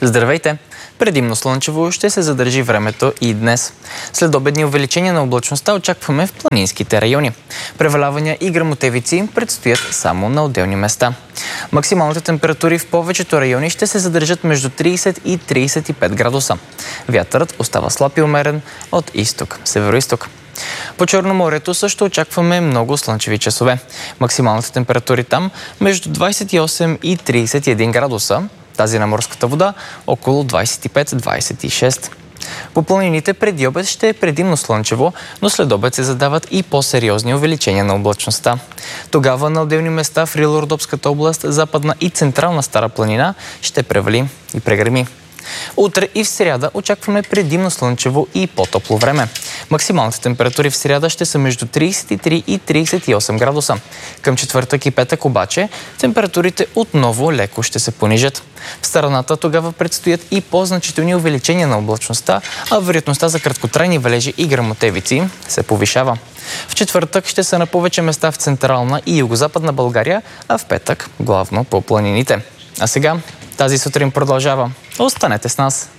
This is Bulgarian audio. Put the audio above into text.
Здравейте! Предимно слънчево ще се задържи времето и днес. След обедни увеличения на облачността очакваме в планинските райони. Превалявания и гръмотевици предстоят само на отделни места. Максималните температури в повечето райони ще се задържат между 30 и 35 градуса. Вятърът остава слаб и умерен от изток, североизток. По Черноморието също очакваме много слънчеви часове. Максималните температури там между 28 и 31 градуса. Тази на морската вода около 25-26. По планините преди обед ще е предимно слънчево, но след обед се задават и по-сериозни увеличения на облачността. Тогава на отделни места в Рило-Родопската област, Западна и Централна Стара планина ще превали и прегреми. Утре и в сряда очакваме предимно слънчево и по-топло време. Максималните температури в сряда ще са между 33 и 38 градуса. Към четвъртък и петък обаче температурите отново леко ще се понижат. В страната тогава предстоят и по-значителни увеличения на облачността, а вероятността за краткотрайни валежи и гръмотевици се повишава. В четвъртък ще са на повече места в Централна и Югозападна България, а в петък главно по планините. А сега тази сутрин продължава. Останете с нас!